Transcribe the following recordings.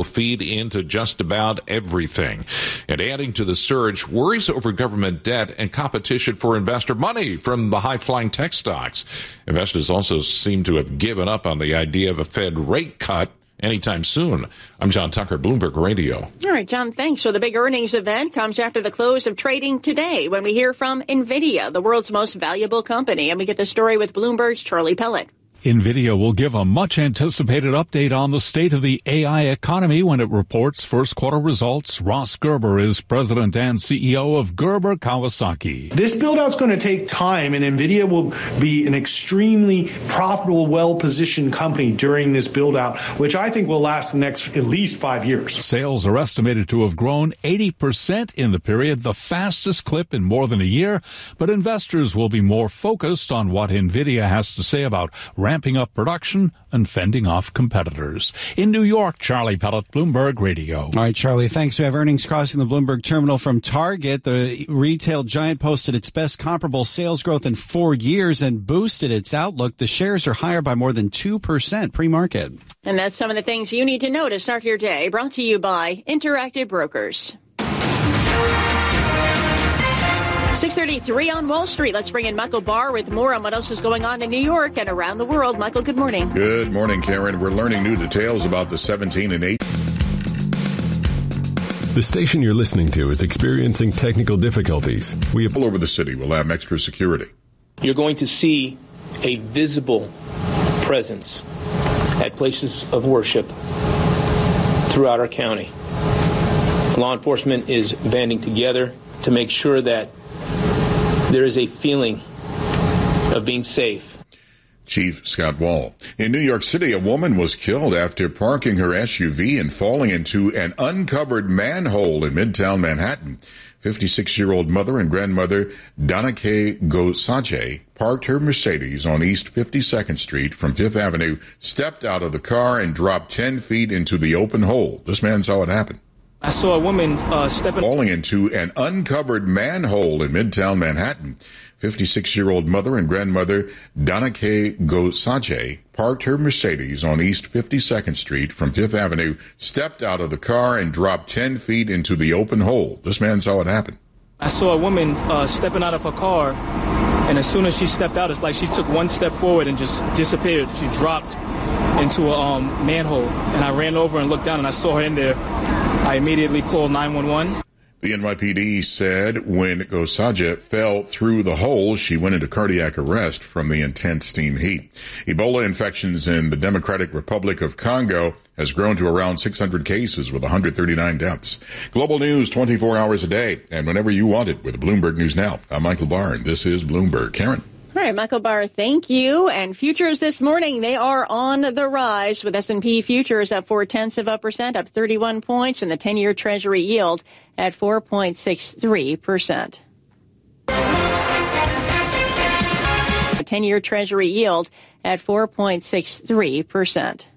feed into just about everything. And adding to the surge, worries over government debt and competition for investor money from the high-flying tech stocks. Investors also seem to have given up on the idea of a Fed rate cut anytime soon. I'm John Tucker, Bloomberg Radio. All right, John, thanks. So the big earnings event comes after the close of trading today when we hear from NVIDIA, the world's most valuable company. And we get the story with Bloomberg's Charlie Pellet. NVIDIA will give a much-anticipated update on the state of the AI economy when it reports first-quarter results. Ross Gerber is president and CEO of Gerber Kawasaki. This build-out's going to take time, and NVIDIA will be an extremely profitable, well-positioned company during this build-out, which I think will last the next at least 5 years. Sales are estimated to have grown 80% in the period, the fastest clip in more than a year, but investors will be more focused on what NVIDIA has to say about ramping up production and fending off competitors. In New York, Charlie Pellet, Bloomberg Radio. All right, Charlie, thanks. We have earnings crossing the Bloomberg terminal from Target. The retail giant posted its best comparable sales growth in 4 years and boosted its outlook. The shares are higher by more than 2% pre-market. And that's some of the things you need to know to start your day. Brought to you by Interactive Brokers. 6:33 on Wall Street. Let's bring in Michael Barr with more on what else is going on in New York and around the world. Michael, good morning. Good morning, Karen. We're learning new details about the 17 and 8. The station you're listening to is experiencing technical difficulties. We have all over the city will have extra security. You're going to see a visible presence at places of worship throughout our county. Law enforcement is banding together to make sure that there is a feeling of being safe. Chief Scott Wall. In New York City, a woman was killed after parking her SUV and falling into an uncovered manhole in Midtown Manhattan. 56-year-old mother and grandmother Danake Gosache parked her Mercedes on East 52nd Street from Fifth Avenue, stepped out of the car, and dropped 10 feet into the open hole. This man saw it happen. I saw a woman falling into an uncovered manhole in Midtown Manhattan. 56-year-old mother and grandmother Danake Gosache parked her Mercedes on East 52nd Street from Fifth Avenue, stepped out of the car, and dropped 10 feet into the open hole. This man saw it happen. I saw a woman stepping out of her car, and as soon as she stepped out, it's like she took one step forward and just disappeared. She dropped into a manhole, and I ran over and looked down, and I saw her in there. I immediately called 911. The NYPD said when Gosache fell through the hole, she went into cardiac arrest from the intense steam heat. Ebola infections in the Democratic Republic of Congo has grown to around 600 cases with 139 deaths. Global news 24 hours a day and whenever you want it with Bloomberg News Now. I'm Michael Barr, and this is Bloomberg. Karen. All right, Michael Barr, thank you. And futures this morning, they are on the rise with S&P futures up 0.4%, up 31 points, and the 10-year Treasury yield at 4.63%. The 10-year Treasury yield at 4.63%.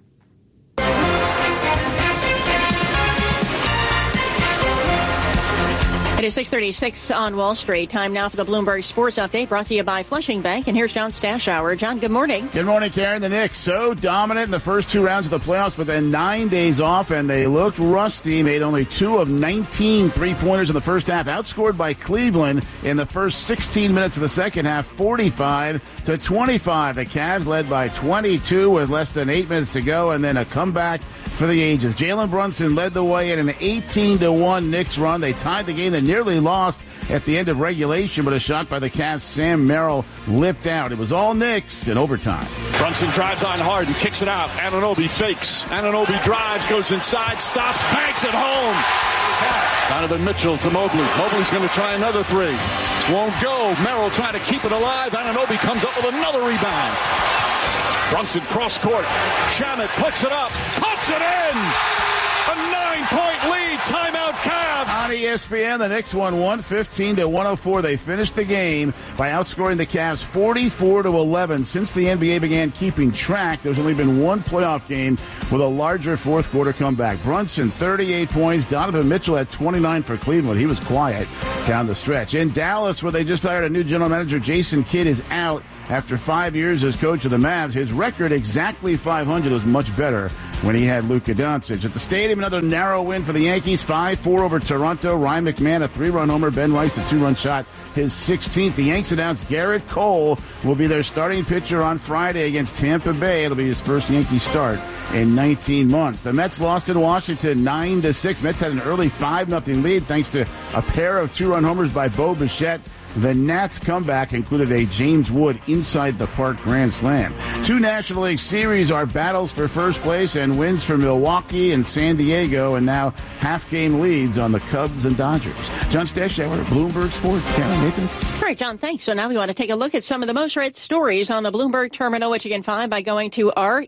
It is 6:36 on Wall Street. Time now for the Bloomberg Sports Update, brought to you by Flushing Bank. And here's John Stashower. John, good morning. Good morning, Karen. The Knicks so dominant in the first 2 rounds of the playoffs, but then 9 days off, and they looked rusty. Made only 2 of 19 three-pointers in the first half. Outscored by Cleveland in the first 16 minutes of the second half, 45-25. The Cavs led by 22 with less than 8 minutes to go, and then a comeback for the ages. Jalen Brunson led the way in an 18-1 Knicks run. They tied the game that nearly lost at the end of regulation, but a shot by the Cavs, Sam Merrill, lipped out. It was all Knicks in overtime. Brunson drives on hard and kicks it out. Anunoby fakes. Anunoby drives, goes inside, stops, banks it home. Donovan Mitchell to Mobley. Mobley's going to try another three. Won't go. Merrill trying to keep it alive. Anunoby comes up with another rebound. Brunson cross court. Shamet puts it up. Puts it in. A 9-point lead. Timeout Cavs. On ESPN, the Knicks won 115-104. They finished the game by outscoring the Cavs 44-11. Since the NBA began keeping track, there's only been one playoff game with a larger fourth quarter comeback. Brunson, 38 points. Donovan Mitchell had 29 for Cleveland. He was quiet down the stretch. In Dallas, where they just hired a new general manager, Jason Kidd is out after 5 years as coach of the Mavs. His record, exactly 500, was much better when he had Luka Doncic. At the stadium, another narrow win for the Yankees, 5-4 over Toronto. Ryan McMahon, a 3-run homer. Ben Rice, a 2-run shot, his 16th. The Yanks announced Garrett Cole will be their starting pitcher on Friday against Tampa Bay. It'll be his first Yankee start in 19 months. The Mets lost in Washington 9-6. Mets had an early 5-0 lead thanks to a pair of 2-run homers by Bo Bichette. The Nats' comeback included a James Wood inside-the-park grand slam. 2 National League series are battles for first place and wins for Milwaukee and San Diego, and now half-game leads on the Cubs and Dodgers. John Stashower, Bloomberg Sports. Nathan? All right, John, thanks. So now we want to take a look at some of the most read stories on the Bloomberg Terminal, which you can find by going to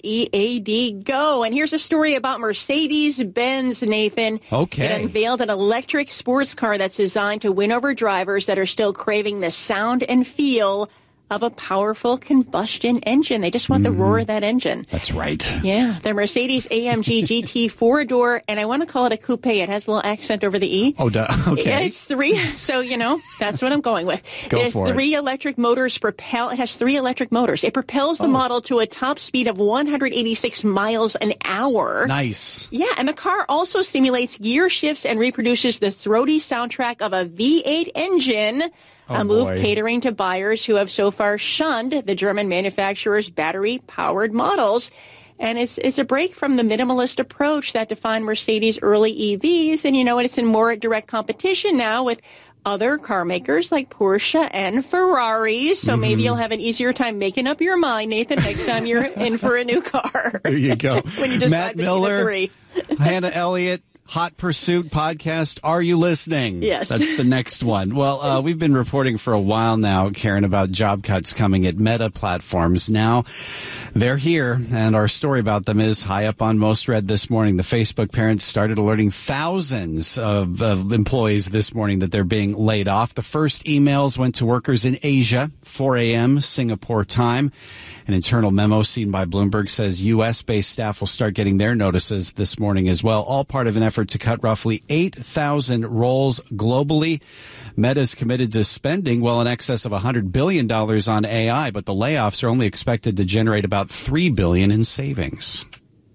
READ Go. And here's a story about Mercedes-Benz, Nathan. Okay. It unveiled an electric sports car that's designed to win over drivers that are still craving the sound and feel of a powerful combustion engine. They just want the roar of that engine. That's right. Yeah, the Mercedes-AMG GT 4-door, and I want to call it a coupe. It has a little accent over the E. Oh, okay. Yeah, it's 3, so, that's what I'm going with. Go for it. 3 electric motors it has 3 electric motors. It propels the model to a top speed of 186 miles an hour. Nice. Yeah, and the car also simulates gear shifts and reproduces the throaty soundtrack of a V8 engine. A move catering to buyers who have so far shunned the German manufacturer's battery-powered models. And it's a break from the minimalist approach that defined Mercedes' early EVs. And, it's in more direct competition now with other car makers like Porsche and Ferrari. So maybe you'll have an easier time making up your mind, Nathan, next time you're in for a new car. There you go. When you decide Matt Miller, between the 3. Hannah Elliott. Hot Pursuit podcast. Are you listening? Yes. That's the next one. Well, we've been reporting for a while now, Karen, about job cuts coming at Meta platforms. Now they're here, and our story about them is high up on Most Read this morning. The Facebook parent started alerting thousands of employees this morning that they're being laid off. The first emails went to workers in Asia, 4 a.m. Singapore time. An internal memo seen by Bloomberg says U.S.-based staff will start getting their notices this morning as well, all part of an effort to cut roughly 8,000 roles globally. Meta's committed to spending well in excess of $100 billion on AI, but the layoffs are only expected to generate about $3 billion in savings.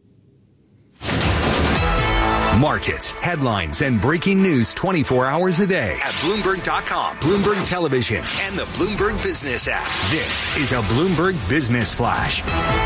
Markets, headlines, and breaking news 24 hours a day at Bloomberg.com, Bloomberg Television, and the Bloomberg Business app. This is a Bloomberg Business Flash.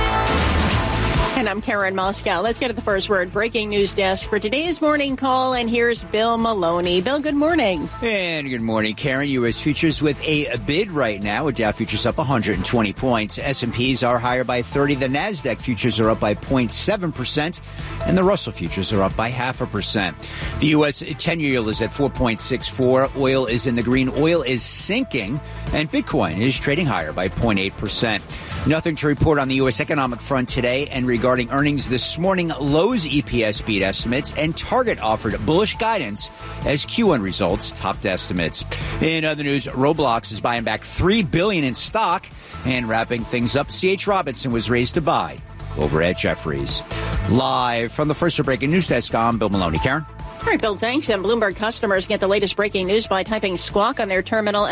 And I'm Karen Moscow. Let's get to the first word. Breaking news desk for today's morning call. And here's Bill Maloney. Bill, good morning. And good morning, Karen. U.S. futures with a bid right now. Dow futures up 120 points. S&Ps are higher by 30. The NASDAQ futures are up by 0.7%. And the Russell futures are up by 0.5%. The U.S. 10-year yield is at 4.64. Oil is in the green. Oil is sinking. And Bitcoin is trading higher by 0.8%. Nothing to report on the U.S. economic front today. And regarding earnings this morning, Lowe's EPS beat estimates, and Target offered bullish guidance as Q1 results topped estimates. In other news, Roblox is buying back $3 billion in stock. And wrapping things up, C.H. Robinson was raised to buy over at Jefferies. Live from the First Breaking News Desk, I'm Bill Maloney. Karen? All right, Bill, thanks. And Bloomberg customers get the latest breaking news by typing Squawk on their terminal,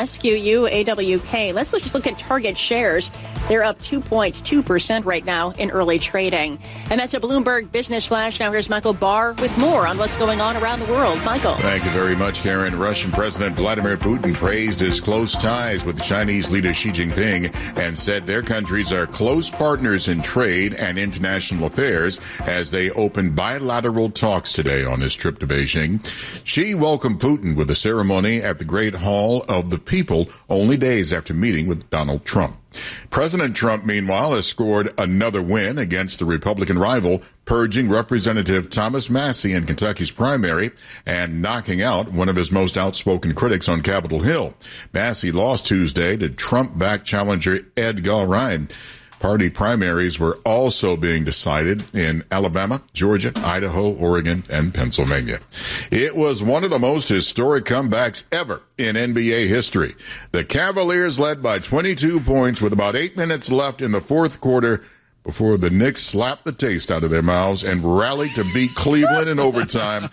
SQUAWK. Let's just look at Target shares. They're up 2.2% right now in early trading. And that's a Bloomberg Business Flash. Now here's Michael Barr with more on what's going on around the world. Michael. Thank you very much, Karen. Russian President Vladimir Putin praised his close ties with Chinese leader Xi Jinping and said their countries are close partners in trade and international affairs as they open bilateral talks today on his trip to Beijing. Xi welcomed Putin with a ceremony at the Great Hall of the People only days after meeting with Donald Trump. President Trump, meanwhile, has scored another win against the Republican rival, purging Representative Thomas Massie in Kentucky's primary and knocking out one of his most outspoken critics on Capitol Hill. Massie lost Tuesday to Trump-backed challenger Ed Galbraith. Party primaries were also being decided in Alabama, Georgia, Idaho, Oregon, and Pennsylvania. It was one of the most historic comebacks ever in NBA history. The Cavaliers led by 22 points with about 8 minutes left in the fourth quarter, before the Knicks slapped the taste out of their mouths and rallied to beat Cleveland in overtime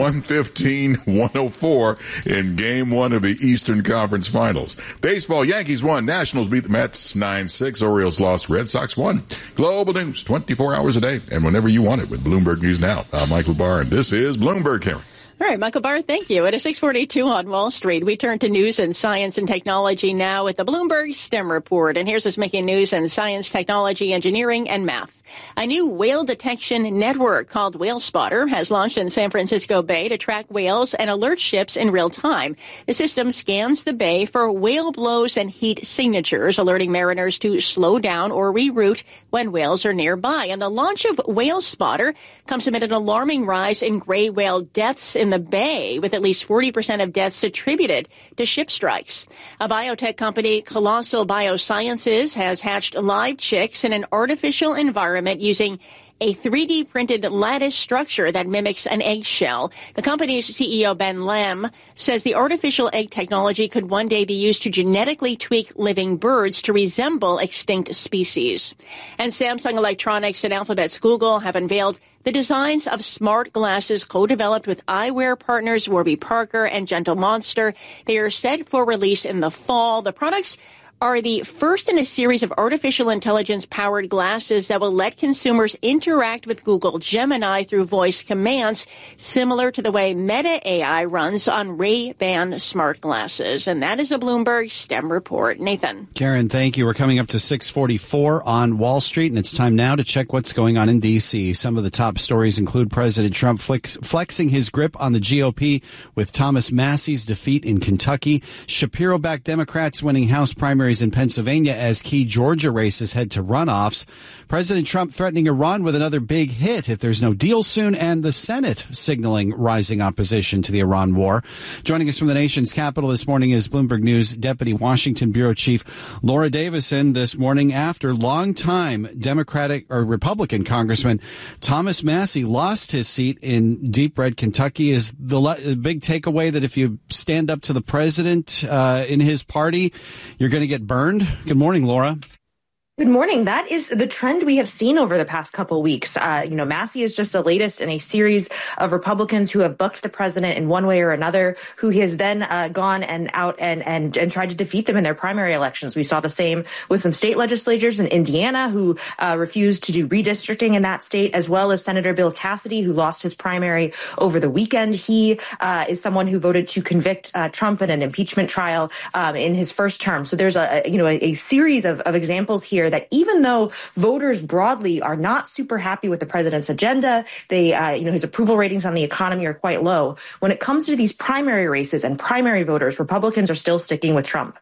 115-104 in Game 1 of the Eastern Conference Finals. Baseball, Yankees won. Nationals beat the Mets 9-6. Orioles lost. Red Sox won. Global news 24 hours a day and whenever you want it with Bloomberg News Now. I'm Michael Barr, and this is Bloomberg, Karen. All right, Michael Barr, thank you. At 6:42 on Wall Street, we turn to news and science and technology now with the Bloomberg STEM Report. And here's what's making news in science, technology, engineering, and math. A new whale detection network called WhaleSpotter has launched in San Francisco Bay to track whales and alert ships in real time. The system scans the bay for whale blows and heat signatures, alerting mariners to slow down or reroute when whales are nearby. And the launch of WhaleSpotter comes amid an alarming rise in gray whale deaths in the bay, with at least 40% of deaths attributed to ship strikes. A biotech company, Colossal Biosciences, has hatched live chicks in an artificial environment using a 3D printed lattice structure that mimics an eggshell. The company's CEO, Ben Lam, says the artificial egg technology could one day be used to genetically tweak living birds to resemble extinct species. And Samsung Electronics and Alphabet's Google have unveiled the designs of smart glasses co-developed with eyewear partners Warby Parker and Gentle Monster. They are set for release in the fall. The products are the first in a series of artificial intelligence-powered glasses that will let consumers interact with Google Gemini through voice commands, similar to the way Meta AI runs on Ray-Ban smart glasses. And that is a Bloomberg STEM Report. Nathan. Karen, thank you. We're coming up to 6:44 on Wall Street, and it's time now to check what's going on in D.C. Some of the top stories include President Trump flexing his grip on the GOP with Thomas Massey's defeat in Kentucky, Shapiro-backed Democrats winning House primaries in Pennsylvania as key Georgia races head to runoffs. President Trump threatening Iran with another big hit if there's no deal soon, and the Senate signaling rising opposition to the Iran war. Joining us from the nation's capital this morning is Bloomberg News Deputy Washington Bureau Chief Laura Davison this morning after longtime Democratic or Republican Congressman Thomas Massey lost his seat in deep red Kentucky. Is the big takeaway that if you stand up to the president in his party, you're going to get burned? Good morning, Laura. Good morning. That is the trend we have seen over the past couple of weeks. Massey is just the latest in a series of Republicans who have bucked the president in one way or another, who has then gone and out and tried to defeat them in their primary elections. We saw the same with some state legislators in Indiana who refused to do redistricting in that state, as well as Senator Bill Cassidy, who lost his primary over the weekend. He is someone who voted to convict Trump in an impeachment trial in his first term. So there's a series of examples here that even though voters broadly are not super happy with the president's agenda, they, his approval ratings on the economy are quite low. When it comes to these primary races and primary voters, Republicans are still sticking with Trump.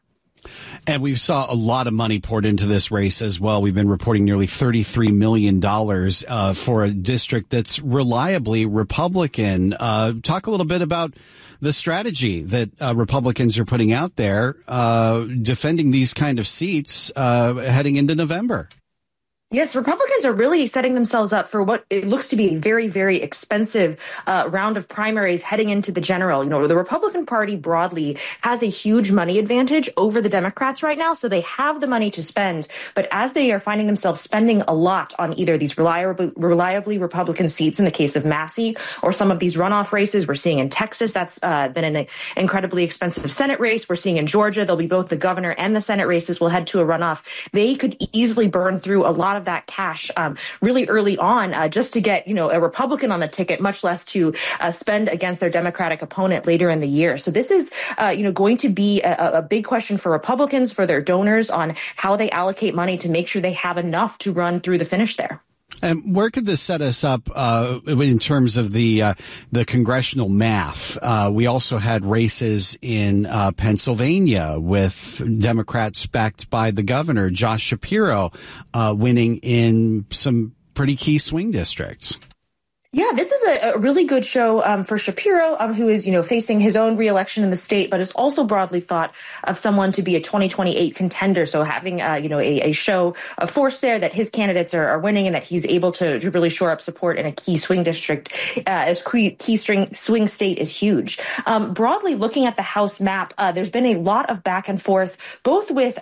And we saw a lot of money poured into this race as well. We've been reporting nearly $33 million for a district that's reliably Republican. Talk a little bit about the strategy that Republicans are putting out there, defending these kind of seats heading into November. Yes, Republicans are really setting themselves up for what it looks to be a very, very expensive round of primaries heading into the general. The Republican Party broadly has a huge money advantage over the Democrats right now, so they have the money to spend. But as they are finding themselves spending a lot on either these reliably Republican seats in the case of Massey or some of these runoff races we're seeing in Texas, that's been an incredibly expensive Senate race. We're seeing in Georgia, there'll be both the governor and the Senate races will head to a runoff. They could easily burn through a lot of that cash really early on just to get, a Republican on the ticket, much less to spend against their Democratic opponent later in the year. So this is, going to be a big question for Republicans, for their donors on how they allocate money to make sure they have enough to run through the finish there. And where could this set us up in terms of the congressional math? We also had races in Pennsylvania with Democrats backed by the governor, Josh Shapiro, winning in some pretty key swing districts. Yeah, this is a really good show for Shapiro, who is, facing his own reelection in the state, but is also broadly thought of someone to be a 2028 contender. So having, a show of force there that his candidates are winning and that he's able to really shore up support in a key swing district, key swing state is huge. Broadly looking at the House map, there's been a lot of back and forth, both with,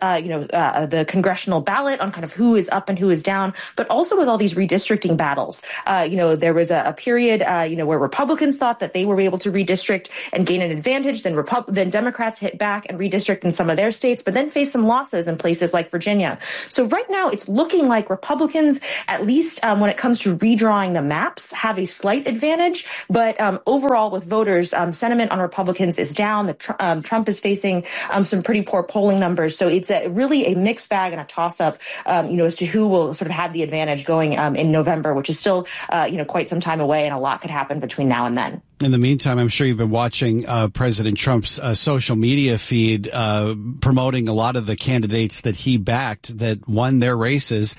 the congressional ballot on kind of who is up and who is down, but also with all these redistricting battles. There was a period, where Republicans thought that they were able to redistrict and gain an advantage. Then Democrats hit back and redistrict in some of their states, but then faced some losses in places like Virginia. So right now it's looking like Republicans, at least when it comes to redrawing the maps, have a slight advantage. But overall with voters, sentiment on Republicans is down. Trump is facing some pretty poor polling numbers. So it's really a mixed bag and a toss-up, as to who will sort of have the advantage going in November, which is still, quite some time away, and a lot could happen between now and then. In the meantime, I'm sure you've been watching President Trump's social media feed promoting a lot of the candidates that he backed that won their races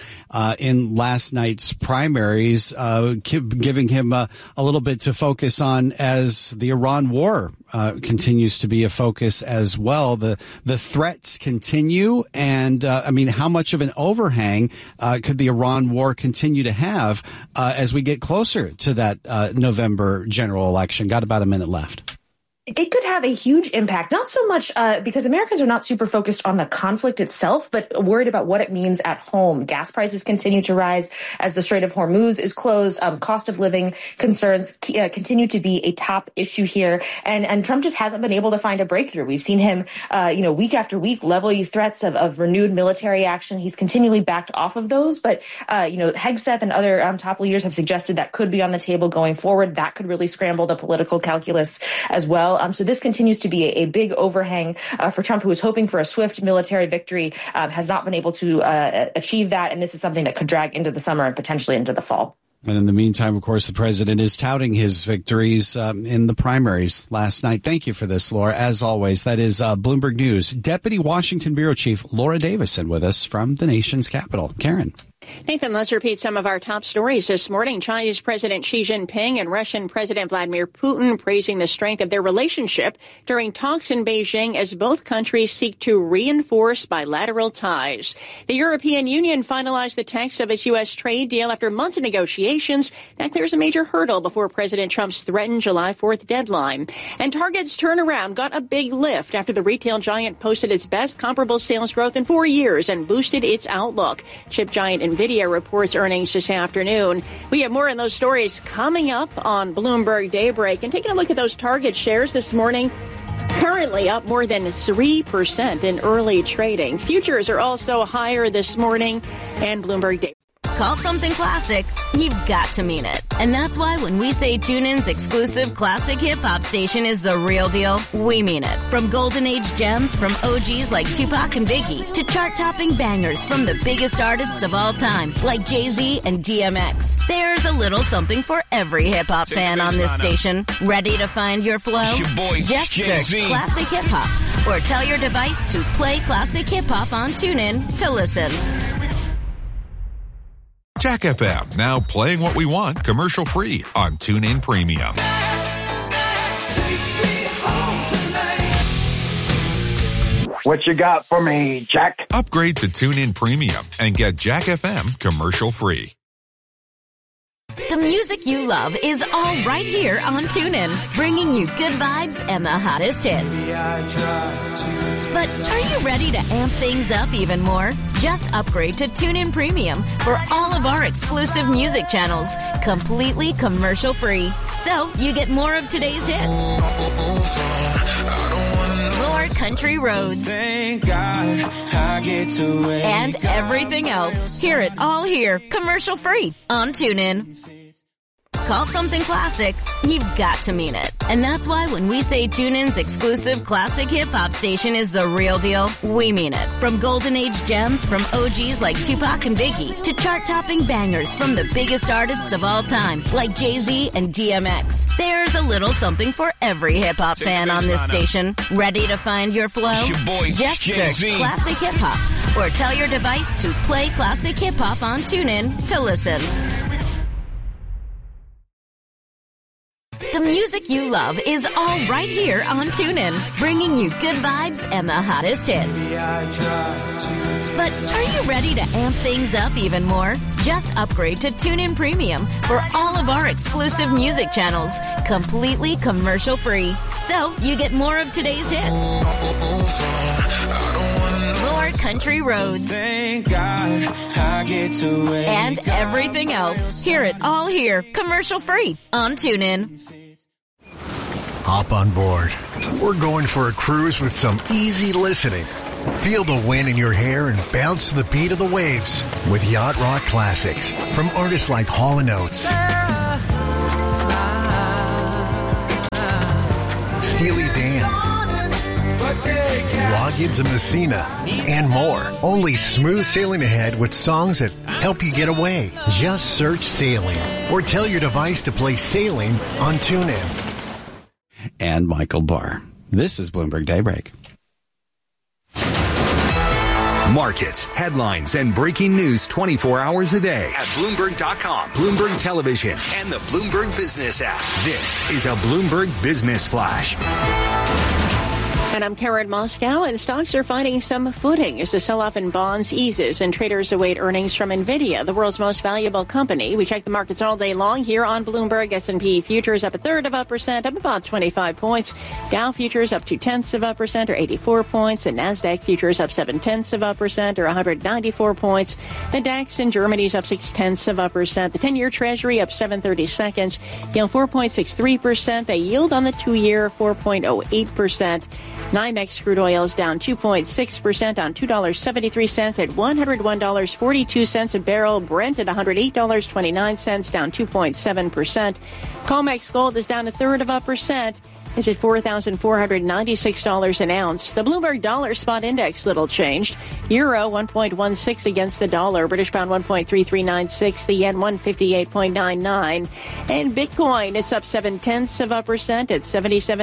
in last night's primaries, giving him a little bit to focus on as the Iran war continues to be a focus as well. The threats continue, and how much of an overhang could the Iran war continue to have as we get closer to that November general election? Got about a minute left. It could have a huge impact, not so much because Americans are not super focused on the conflict itself, but worried about what it means at home. Gas prices continue to rise as the Strait of Hormuz is closed. Cost of living concerns continue to be a top issue here. And Trump just hasn't been able to find a breakthrough. We've seen him, week after week level threats of renewed military action. He's continually backed off of those. But, Hegseth and other top leaders have suggested that could be on the table going forward. That could really scramble the political calculus as well. So this continues to be a big overhang for Trump, who is hoping for a swift military victory, has not been able to achieve that. And this is something that could drag into the summer and potentially into the fall. And in the meantime, of course, the president is touting his victories in the primaries last night. Thank you for this, Laura. As always, that is Bloomberg News. Deputy Washington Bureau Chief Laura Davison with us from the nation's capital. Karen. Nathan, let's repeat some of our top stories this morning. Chinese President Xi Jinping and Russian President Vladimir Putin praising the strength of their relationship during talks in Beijing as both countries seek to reinforce bilateral ties. The European Union finalized the text of its U.S. trade deal after months of negotiations. That clears a major hurdle before President Trump's threatened July 4th deadline. And Target's turnaround got a big lift after the retail giant posted its best comparable sales growth in 4 years and boosted its outlook. Chip giant NVIDIA reports earnings this afternoon. We have more on those stories coming up on Bloomberg Daybreak. And taking a look at those Target shares this morning, currently up more than 3% in early trading. Futures are also higher this morning, and Bloomberg Daybreak. Call something classic, you've got to mean it. And that's why when we say TuneIn's exclusive classic hip-hop station is the real deal, we mean it. From golden age gems from OGs like Tupac and Biggie to chart-topping bangers from the biggest artists of all time like Jay-Z and DMX. There's a little something for every hip-hop fan on this station. Ready to find your flow? It's your boy, just Jay-Z. search Classic Hip-Hop or tell your device to play Classic Hip-Hop on TuneIn to listen. Jack FM, now playing what we want commercial-free on TuneIn Premium. What you got for me, Jack? Upgrade to TuneIn Premium and get Jack FM commercial-free. The music you love is all right here on TuneIn, bringing you good vibes and the hottest hits. But are you ready to amp things up even more? Just upgrade to TuneIn Premium for all of our exclusive music channels, completely commercial-free. So you get more of today's hits, more country roads, Thank God I get to wake and everything else. Hear it all here, commercial-free on TuneIn. Call something classic, you've got to mean it. And that's why when we say TuneIn's exclusive classic hip-hop station is the real deal, we mean it. From golden age gems from OGs like Tupac and Biggie to chart-topping bangers from the biggest artists of all time like Jay-Z and DMX. There's a little something for every hip-hop fan on this station. Ready to find your flow? It's your boy, just Jay-Z. search Classic Hip-Hop or tell your device to play Classic Hip-Hop on TuneIn to listen. The music you love is all right here on TuneIn, bringing you good vibes and the hottest hits. But are you ready to amp things up even more? Just upgrade to TuneIn Premium for all of our exclusive music channels, completely commercial-free. So you get more of today's hits, more country roads, Thank God I get to wake and everything else. Hear it all here, commercial-free on TuneIn. Hop on board. We're going for a cruise with some easy listening. Feel the wind in your hair and bounce to the beat of the waves with Yacht Rock Classics from artists like Hall & Oates, Steely Dan, Loggins and Messina, and more. Only smooth sailing ahead with songs that help you get away. Just search Sailing or tell your device to play Sailing on TuneIn. And Michael Barr. This is Bloomberg Daybreak. Markets, headlines, and breaking news 24 hours a day at Bloomberg.com, Bloomberg Television, and the Bloomberg Business app. This is a Bloomberg Business Flash. And I'm Karen Moscow, and stocks are finding some footing as the sell-off in bonds eases and traders await earnings from NVIDIA, the world's most valuable company. We check the markets all day long here on Bloomberg. S&P futures up 1/3%, up about 25 points. Dow futures up 0.2% or 84 points, and NASDAQ futures up 0.7% or 194 points. The DAX in Germany's up 0.6%. The 10-year Treasury up 7/32, yield 4.63%. The yield on the 2-year 4.08%. NYMEX crude oil is down 2.6% on $2.73 at $101.42 a barrel. Brent at $108.29, down 2.7%. COMEX gold is down 1/3%. Is at $4,496 an ounce. The Bloomberg Dollar Spot Index little changed. Euro 1.16 against the dollar. British pound 1.3396. The yen 158.99. And Bitcoin is up 0.7% at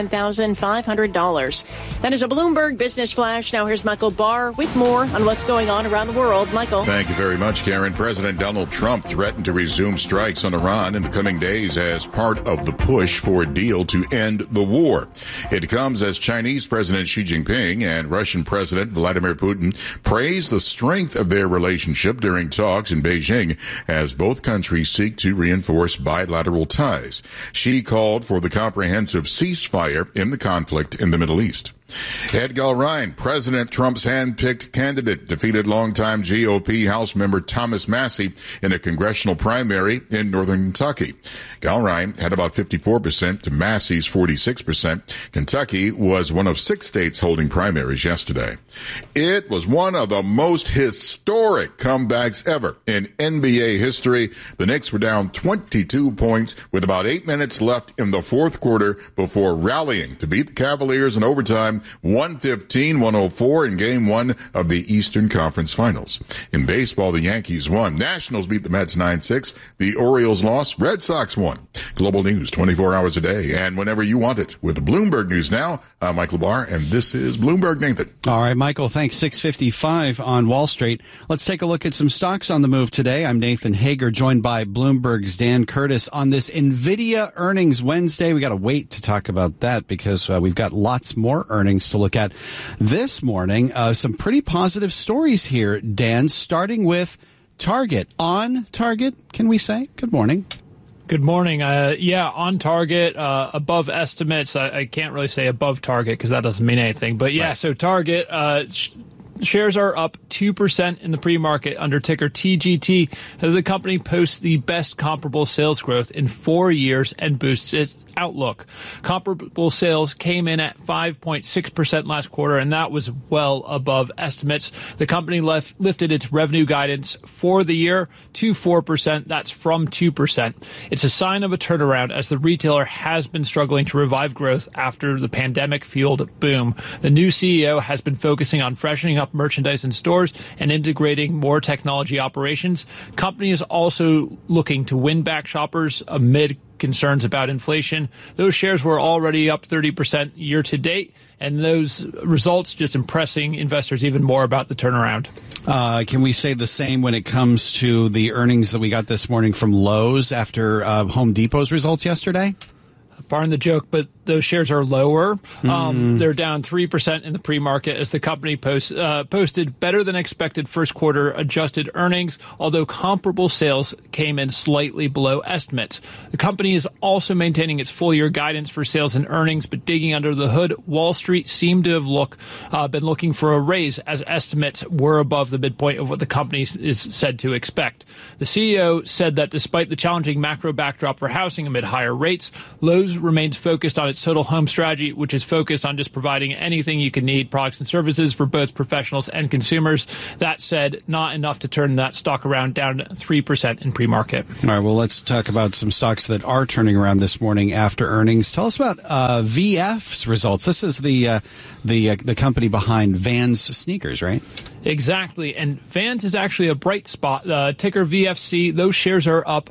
$77,500. That is a Bloomberg Business Flash. Now here's Michael Barr with more on what's going on around the world. Michael. Thank you very much, Karen. President Donald Trump threatened to resume strikes on Iran in the coming days as part of the push for a deal to end the war. It comes as Chinese President Xi Jinping and Russian President Vladimir Putin praised the strength of their relationship during talks in Beijing as both countries seek to reinforce bilateral ties. Xi called for the comprehensive ceasefire in the conflict in the Middle East. Ed Galrein, President Trump's hand-picked candidate, defeated longtime GOP House member Thomas Massie in a congressional primary in northern Kentucky. Galrein had about 54% to Massie's 46%. Kentucky was one of 6 states holding primaries yesterday. It was one of the most historic comebacks ever in NBA history. The Knicks were down 22 points with about 8 minutes left in the fourth quarter before rallying to beat the Cavaliers in overtime 115-104 in Game 1 of the Eastern Conference Finals. In baseball, the Yankees won. Nationals beat the Mets 9-6. The Orioles lost. Red Sox won. Global news 24 hours a day and whenever you want it. With Bloomberg News Now, I'm Michael Barr, and this is Bloomberg Nathan. All right, Michael, thanks. 6:55 on Wall Street. Let's take a look at some stocks on the move today. I'm Nathan Hager, joined by Bloomberg's Dan Curtis on this NVIDIA earnings Wednesday. We got to wait to talk about that because we've got lots more earnings to look at this morning. Some pretty positive stories here, Dan, starting with Target. On target, can we say? Good morning. Good morning. On target, above estimates. I can't really say above target because that doesn't mean anything. But yeah, right. So Target, shares are up 2% in the pre-market under ticker TGT as the company posts the best comparable sales growth in 4 years and boosts its outlook. Comparable sales came in at 5.6% last quarter, and that was well above estimates. The company lifted its revenue guidance for the year to 4%. That's from 2%. It's a sign of a turnaround as the retailer has been struggling to revive growth after the pandemic-fueled boom. The new CEO has been focusing on freshening up merchandise in stores and integrating more technology operations. Company is also looking to win back shoppers amid concerns about inflation. Those shares were already up 30% year to date, and those results just impressing investors even more about the turnaround. Can we say the same when it comes to the earnings that we got this morning from Lowe's after Home Depot's results yesterday? pardon the joke, but those shares are lower. They're down 3% in the pre-market as the company posted better than expected first quarter adjusted earnings, although comparable sales came in slightly below estimates. The company is also maintaining its full year guidance for sales and earnings, but digging under the hood, Wall Street seemed to have been looking for a raise as estimates were above the midpoint of what the company is said to expect. The CEO said that despite the challenging macro backdrop for housing amid higher rates, Lowe's remains focused on its total home strategy, which is focused on just providing anything you can need, products and services for both professionals and consumers. That said, not enough to turn that stock around, down 3% in pre-market. All right, well, let's talk about some stocks that are turning around this morning after earnings. Tell us about VF's results. This is the company behind Vans sneakers, right? Exactly. And Vans is actually a bright spot. Ticker VFC, those shares are up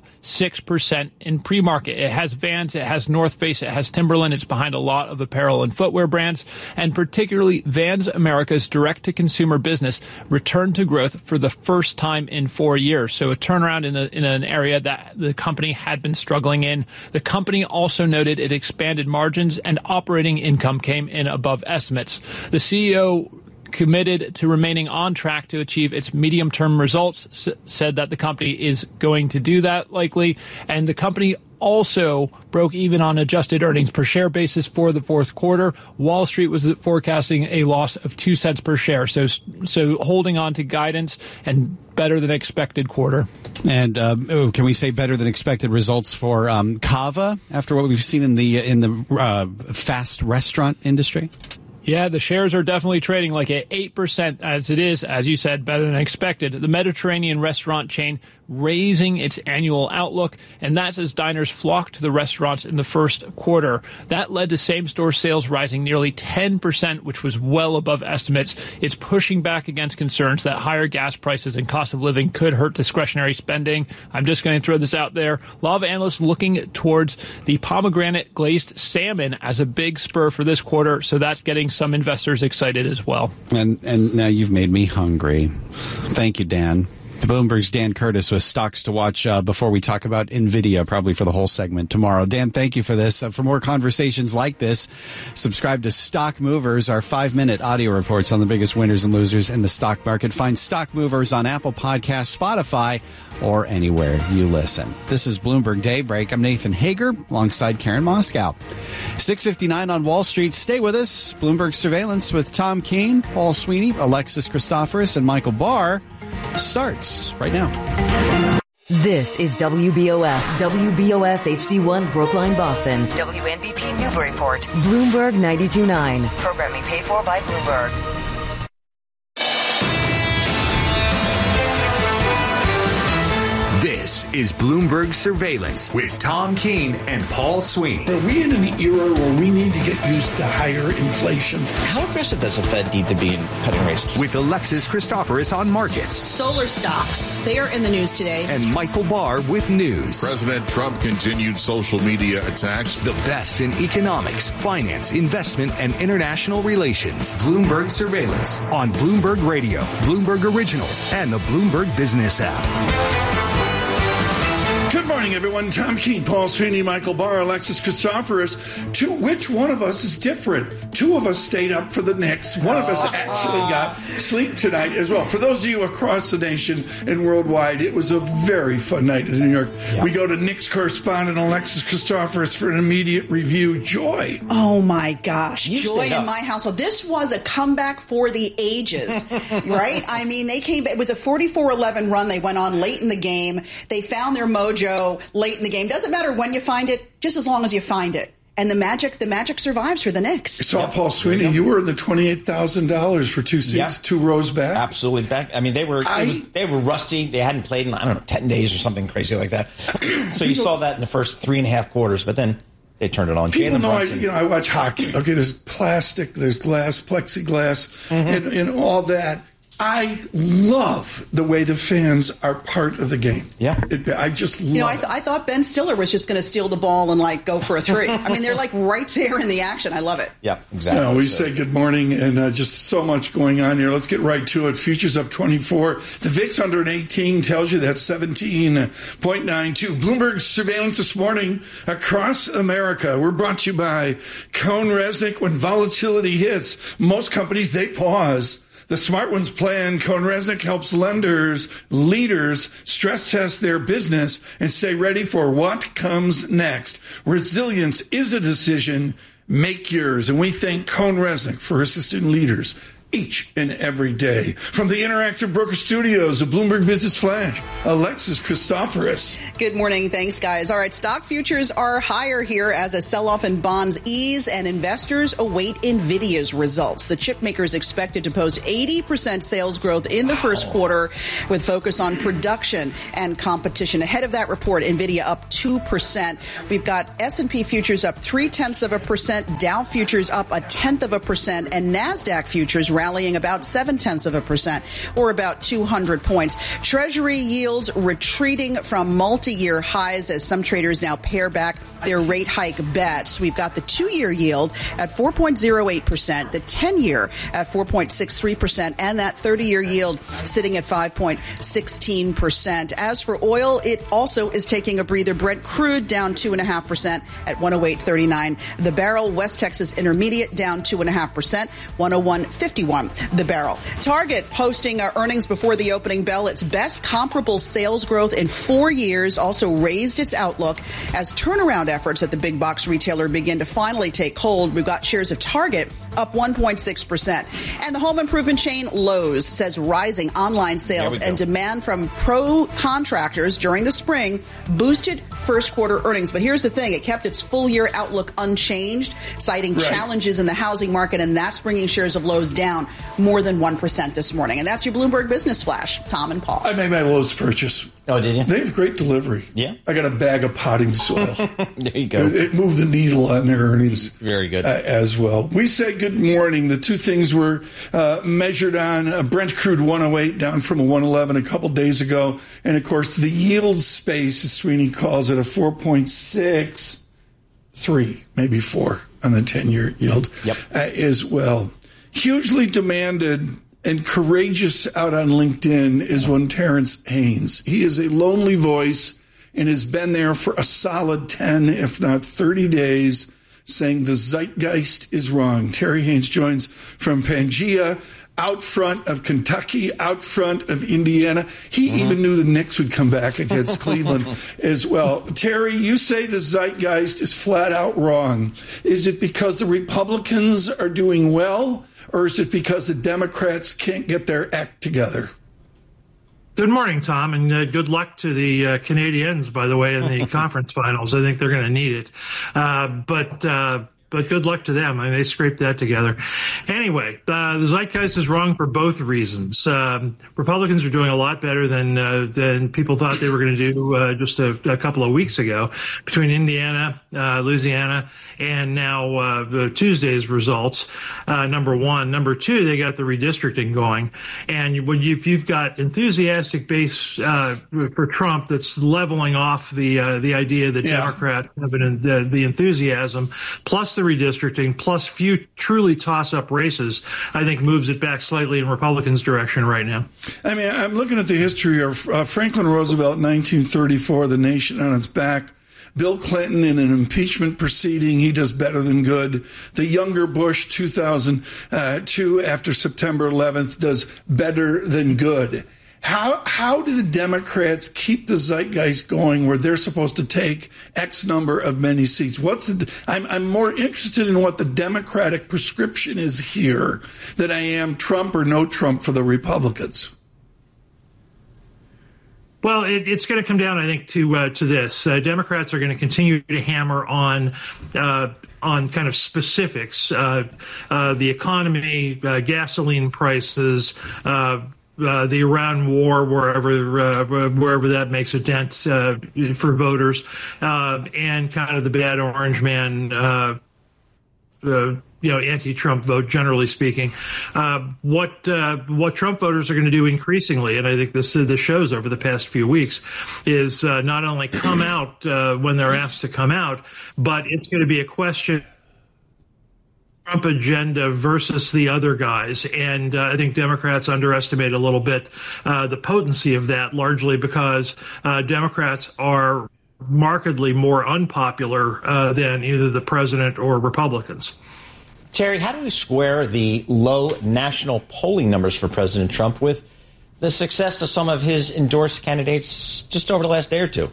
6% in pre-market. It has Vans, it has North Face, it has Timberland. It's behind a lot of apparel and footwear brands. And particularly Vans America's direct-to-consumer business returned to growth for the first time in 4 years. So a turnaround in an area that the company had been struggling in. The company also noted it expanded margins and operating income came in above estimates. The CEO committed to remaining on track to achieve its medium-term results, said that the company is going to do that likely, and the company also broke even on adjusted earnings per share basis for the fourth quarter. Wall Street was forecasting a loss of 2 cents per share, so holding on to guidance and better than expected quarter. And can we say better than expected results for Cava after what we've seen in the fast restaurant industry? Yeah, the shares are definitely trading like at 8% as it is, as you said, better than expected. The Mediterranean restaurant chain raising its annual outlook, and that's as diners flocked to the restaurants in the first quarter. That led to same-store sales rising nearly 10%, which was well above estimates. It's pushing back against concerns that higher gas prices and cost of living could hurt discretionary spending. I'm just going to throw this out there. A lot of analysts looking towards the pomegranate glazed salmon as a big spur for this quarter, so that's getting some investors excited as well. And now you've made me hungry. Thank you, Dan. Bloomberg's Dan Curtis with stocks to watch before we talk about NVIDIA, probably for the whole segment tomorrow. Dan, thank you for this. For more conversations like this, subscribe to Stock Movers, our 5-minute audio reports on the biggest winners and losers in the stock market. Find Stock Movers on Apple Podcasts, Spotify, or anywhere you listen. This is Bloomberg Daybreak. I'm Nathan Hager alongside Karen Moscow. 6:59 on Wall Street. Stay with us. Bloomberg Surveillance with Tom Keene, Paul Sweeney, Alexis Christoforous, and Michael Barr starts right now. This is WBOS HD1 Brookline, Boston. WNBP Newburyport. Bloomberg 92.9. Programming paid for by Bloomberg. This is Bloomberg Surveillance with Tom Keene and Paul Sweeney. Are we in an era where we need to get used to higher inflation? How aggressive does the Fed need to be in cutting rates? With Alexis Christoforous on markets. Solar stocks, they are in the news today. And Michael Barr with news. President Trump continued social media attacks. The best in economics, finance, investment, and international relations. Bloomberg Surveillance on Bloomberg Radio, Bloomberg Originals, and the Bloomberg Business app. Good morning, everyone. Tom Keene, Paul Sweeney, Michael Barr, Alexis Christoforous. Which one of us is different? Two of us stayed up for the Knicks. One of us actually got sleep tonight as well. For those of you across the nation and worldwide, it was a very fun night in New York. Yeah. We go to Knicks correspondent Alexis Christoforous for an immediate review. Joy. Oh, my gosh. Joy in my household. This was a comeback for the ages, right? I mean, they came. It was a 44-11 run. They went on late in the game. They found their mojo late in the game. Doesn't matter when you find it, just as long as you find it. And the magic survives for the Knicks. I saw Paul Sweeney. You were in the $28,000 for 2 seats, 2 rows back. Absolutely back. I mean, they were rusty. They hadn't played in 10 days or something crazy like that. So you saw that in the first 3.5 quarters, but then they turned it on. People know I watch hockey. Okay, there's plastic, there's glass, plexiglass, and all that. I love the way the fans are part of the game. Yeah. I just love it. I thought Ben Stiller was just going to steal the ball and go for a three. I mean, they're right there in the action. I love it. Yeah, exactly. We say good morning and just so much going on here. Let's get right to it. Futures up 24. The VIX under an 18 tells you that's 17.92. Bloomberg surveillance this morning across America. We're brought to you by CohnReznick. When volatility hits, most companies, they pause. The smart ones plan. CohnReznick helps leaders stress test their business and stay ready for what comes next. Resilience is a decision. Make yours. And we thank CohnReznick for assisting leaders each and every day. From the Interactive Broker Studios, the Bloomberg Business Flash, Alexis Christoforous. Good morning. Thanks, guys. All right, stock futures are higher here as a sell-off in bonds ease and investors await NVIDIA's results. The chip maker is expected to post 80% sales growth in the first quarter with focus on production and competition. Ahead of that report, NVIDIA up 2%. We've got S&P futures up 0.3%, Dow futures up 0.1%, and NASDAQ futures rallying about 0.7%, or about 200 points. Treasury yields retreating from multi-year highs as some traders now pare back their rate hike bets. We've got the 2-year yield at 4.08%, the 10-year at 4.63%, and that 30-year yield sitting at 5.16%. As for oil, it also is taking a breather. Brent crude down 2.5% at 108.39 the barrel. West Texas Intermediate down 2.5%, 101.51 the barrel. Target posting earnings before the opening bell. Its best comparable sales growth in 4 years, also raised its outlook as turnaround efforts at the big box retailer begin to finally take hold. We've got shares of Target up 1.6%. And the home improvement chain Lowe's says rising online sales and demand from pro contractors during the spring boosted first quarter earnings. But here's the thing. It kept its full year outlook unchanged, citing challenges in the housing market, and that's bringing shares of Lowe's down more than 1% this morning. And that's your Bloomberg Business Flash. Tom and Paul. I made my Lowe's purchase. Oh, did you? They have great delivery. Yeah. I got a bag of potting soil. There you go. It moved the needle on their earnings. Very good. As well. We say good morning. The two things were measured on Brent crude 108 down from a 111 a couple days ago. And, of course, the yield space, as Sweeney calls it, a 4.63, maybe 4 on the 10-year yield as well. Hugely demanded and courageous out on LinkedIn is one Terrence Haynes. He is a lonely voice and has been there for a solid 10, if not 30 days, saying the zeitgeist is wrong. Terry Haynes joins from Pangea, out front of Kentucky, out front of Indiana. He even knew the Knicks would come back against Cleveland as well. Terry, you say the zeitgeist is flat out wrong. Is it because the Republicans are doing well, or is it because the Democrats can't get their act together? Good morning, Tom, and good luck to the Canadiens, by the way, in the conference finals. I think they're going to need it. But good luck to them. I mean, they scraped that together. Anyway, the zeitgeist is wrong for both reasons. Republicans are doing a lot better than people thought they were going to do just a couple of weeks ago between Indiana, Louisiana, and now Tuesday's results, number one. Number two, they got the redistricting going. And if you've got enthusiastic base for Trump that's leveling off the idea that Democrats have the enthusiasm, plus the redistricting, plus few truly toss-up races, I think moves it back slightly in Republicans' direction right now. I mean, I'm looking at the history of Franklin Roosevelt, 1934, the nation on its back. Bill Clinton in an impeachment proceeding, he does better than good. The younger Bush, 2002, after September 11th, does better than good. How do the Democrats keep the zeitgeist going where they're supposed to take X number of many seats? I'm more interested in what the Democratic prescription is here than I am Trump or no Trump for the Republicans. Well, it's going to come down, I think, to this. Democrats are going to continue to hammer on kind of specifics, the economy, gasoline prices, the Iran war, wherever that makes a dent for voters, and kind of the bad orange man anti-Trump vote, generally speaking. What Trump voters are going to do increasingly, and I think the shows over the past few weeks, is not only come out when they're asked to come out, but it's going to be a question Trump agenda versus the other guys. And I think Democrats underestimate a little bit the potency of that, largely because Democrats are markedly more unpopular than either the president or Republicans. Terry, how do we square the low national polling numbers for President Trump with the success of some of his endorsed candidates just over the last day or two?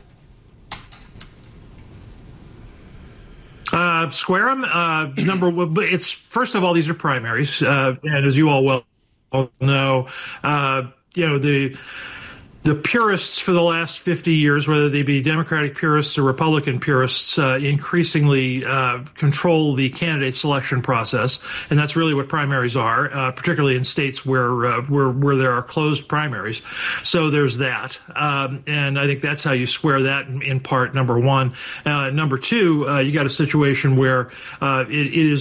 Square them. It's first of all, these are primaries, and as you all well know, the purists for the last 50 years, whether they be Democratic purists or Republican purists, increasingly control the candidate selection process, and that's really what primaries are, particularly in states where there are closed primaries. So there's that, and I think that's how you square that in part. Number one. Number two, you got a situation where it is